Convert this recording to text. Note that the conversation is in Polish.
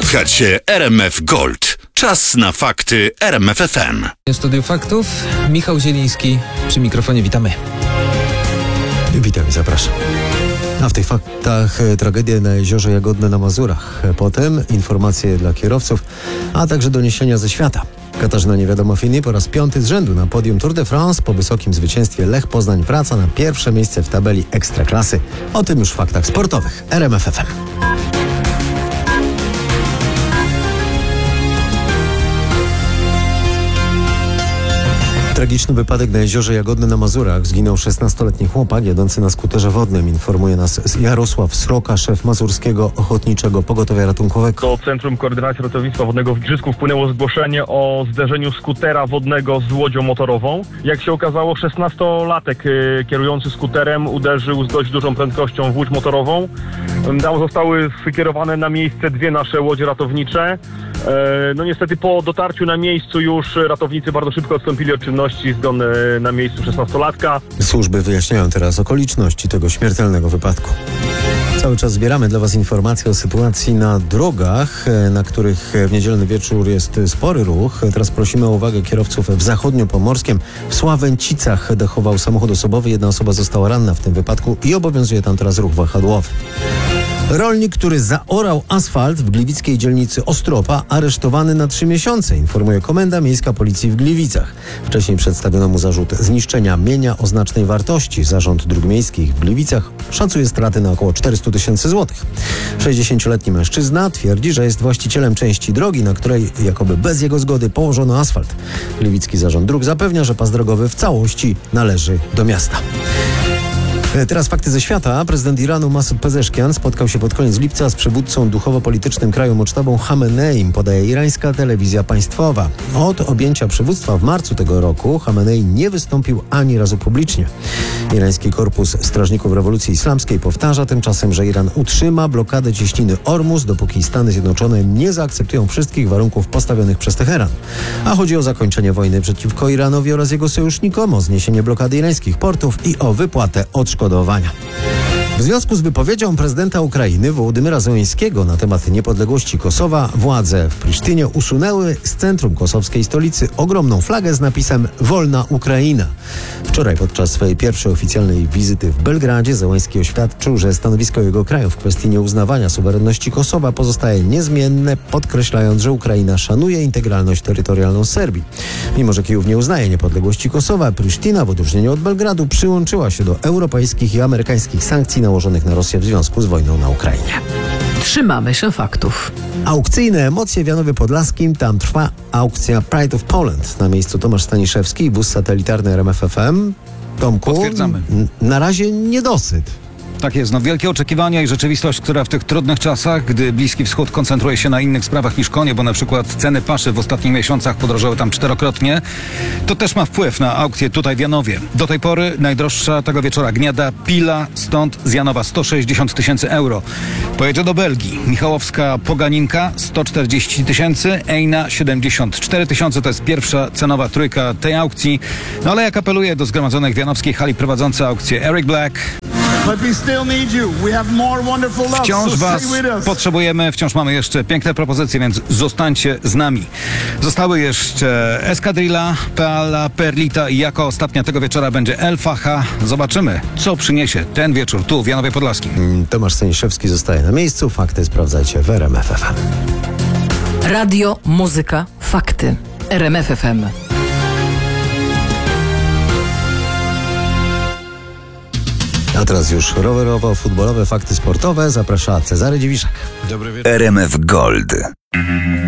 Słuchacie RMF Gold. Czas na fakty RMF FM. W studiu faktów Michał Zieliński przy mikrofonie. Witamy. Witam i zapraszam. A w tych faktach tragedie na Jeziorze Jagodne na Mazurach. Potem informacje dla kierowców, a także doniesienia ze świata. Katarzyna Niewiadoma-Fini po raz 5 z rzędu na podium Tour de France. Po wysokim zwycięstwie Lech Poznań wraca na pierwsze miejsce w tabeli Ekstraklasy. O tym już w faktach sportowych. RMF FM. Tragiczny wypadek na Jeziorze Jagodne na Mazurach. Zginął 16-letni chłopak jadący na skuterze wodnym. Informuje nas Jarosław Sroka, szef Mazurskiego Ochotniczego Pogotowia Ratunkowego. Do Centrum Koordynacji Ratownictwa Wodnego w Brzysku wpłynęło zgłoszenie o zderzeniu skutera wodnego z łodzią motorową. Jak się okazało, 16-latek kierujący skuterem uderzył z dość dużą prędkością w łódź motorową. Tam zostały skierowane na miejsce 2 nasze łodzie ratownicze. No niestety po dotarciu na miejscu już ratownicy bardzo szybko odstąpili od czynności, zgon na miejscu 16-latka. Służby wyjaśniają teraz okoliczności tego śmiertelnego wypadku. Cały czas zbieramy dla Was informacje o sytuacji na drogach, na których w niedzielny wieczór jest spory ruch. Teraz prosimy o uwagę kierowców w Zachodniopomorskiem. W Sławęcicach dechował samochód osobowy. 1 osoba została ranna w tym wypadku i obowiązuje tam teraz ruch wahadłowy. Rolnik, który zaorał asfalt w gliwickiej dzielnicy Ostropa, aresztowany na 3 miesiące, informuje Komenda Miejska Policji w Gliwicach. Wcześniej przedstawiono mu zarzut zniszczenia mienia o znacznej wartości. Zarząd Dróg Miejskich w Gliwicach szacuje straty na około 400 000 złotych. 60-letni mężczyzna twierdzi, że jest właścicielem części drogi, na której jakoby bez jego zgody położono asfalt. Gliwicki Zarząd Dróg zapewnia, że pas drogowy w całości należy do miasta. Teraz fakty ze świata. Prezydent Iranu Masud Pezeszkian spotkał się pod koniec lipca z przywódcą duchowo-politycznym kraju Mocznabą Chameneim, podaje irańska telewizja państwowa. Od objęcia przywództwa w marcu tego roku Chamenei nie wystąpił ani razu publicznie. Irański Korpus Strażników Rewolucji Islamskiej powtarza tymczasem, że Iran utrzyma blokadę cieśniny Ormus, dopóki Stany Zjednoczone nie zaakceptują wszystkich warunków postawionych przez Teheran. A chodzi o zakończenie wojny przeciwko Iranowi oraz jego sojusznikom, o zniesienie blokady irańskich portów i o wypłatę odszkodowania. W związku z wypowiedzią prezydenta Ukrainy Wołodymyra Zełenskiego na temat niepodległości Kosowa, władze w Prisztynie usunęły z centrum kosowskiej stolicy ogromną flagę z napisem Wolna Ukraina. Wczoraj podczas swojej pierwszej oficjalnej wizyty w Belgradzie Zełenski oświadczył, że stanowisko jego kraju w kwestii nieuznawania suwerenności Kosowa pozostaje niezmienne, podkreślając, że Ukraina szanuje integralność terytorialną Serbii. Mimo że Kijów nie uznaje niepodległości Kosowa, Prisztina w odróżnieniu od Belgradu przyłączyła się do europejskich i amerykańskich sankcji nałożonych na Rosję w związku z wojną na Ukrainie. Trzymamy się faktów. Aukcyjne emocje w Janowie Podlaskim. Tam trwa aukcja Pride of Poland. Na miejscu Tomasz Staniszewski i wóz satelitarny RMF FM. Tomku, potwierdzamy. Na razie niedosyt. Tak jest, wielkie oczekiwania i rzeczywistość, która w tych trudnych czasach, gdy Bliski Wschód koncentruje się na innych sprawach niż konie, bo na przykład ceny paszy w ostatnich miesiącach podrożały tam 4-krotnie, to też ma wpływ na aukcję tutaj w Janowie. Do tej pory najdroższa tego wieczora gniada Pila, stąd z Janowa 160 000 euro. Pojedzie do Belgii. Michałowska Poganinka 140 000, Ejna 74 000, to jest pierwsza cenowa trójka tej aukcji. No ale jak apeluje do zgromadzonych w janowskiej hali prowadzący aukcję Eric Black, wciąż was potrzebujemy, wciąż mamy jeszcze piękne propozycje, więc zostańcie z nami. Zostały jeszcze Eskadrilla, Peala, Perlita i jako ostatnia tego wieczora będzie El Facha. Zobaczymy, co przyniesie ten wieczór tu w Janowie Podlaskim. Tomasz Staniszewski zostaje na miejscu. Fakty sprawdzajcie w RMF FM. Radio, muzyka, fakty. RMF FM. A teraz już rowerowo-futbolowe fakty sportowe. Zaprasza Cezary Dziwiszak. RMF Gold.